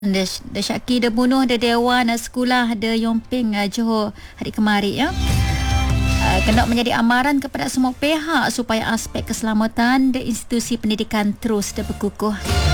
Dia Syaki dia bunuh dia Dewan sekolah dia Yomping Johor hari kemarin ya. Kena menjadi amaran kepada semua pihak supaya aspek keselamatan di institusi pendidikan terus berkukuh.